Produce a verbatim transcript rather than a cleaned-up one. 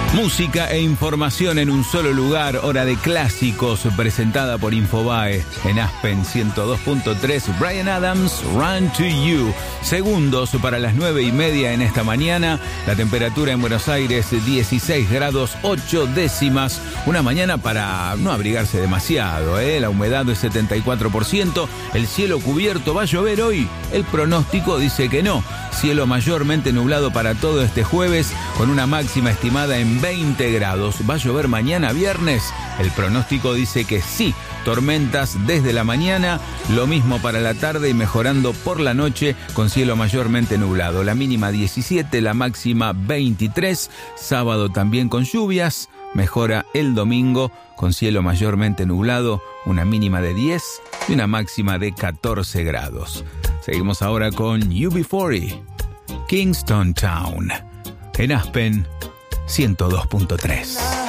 Música e información en un solo lugar, hora de clásicos, presentada por Infobae en Aspen ciento dos punto tres. Bryan Adams, Run to You. Segundos para las nueve y media en esta mañana. La temperatura en Buenos Aires, dieciséis grados, ocho décimas. Una mañana para no abrigarse demasiado, ¿eh? La humedad es setenta y cuatro por ciento. El cielo cubierto. ¿Va a llover hoy? El pronóstico dice que no. Cielo mayormente nublado para todo este jueves, con una máxima estimada en veinte grados. ¿Va a llover mañana viernes? El pronóstico dice que sí. Tormentas desde la mañana, lo mismo para la tarde y mejorando por la noche con cielo mayormente nublado. La mínima diecisiete, la máxima veintitrés. Sábado también con lluvias. Mejora el domingo con cielo mayormente nublado, una mínima de diez y una máxima de catorce grados. Seguimos ahora con U B cuarenta, Kingston Town, en Aspen ciento dos punto tres.